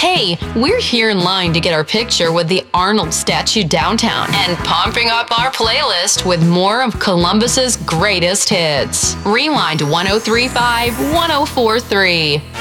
Hey, we're here in line to get our picture with the Arnold statue downtown and pumping up our playlist with more of Columbus's greatest hits. Rewind 1035 1043.